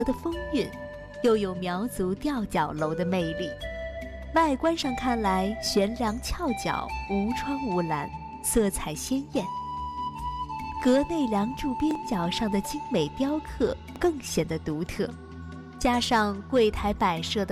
的风韵，又有苗族吊脚楼的魅力。外观上看来悬梁翘角，无窗无栏，色彩鲜艳。阁内梁柱边角上的精美雕刻更显得独特，加上柜台摆设的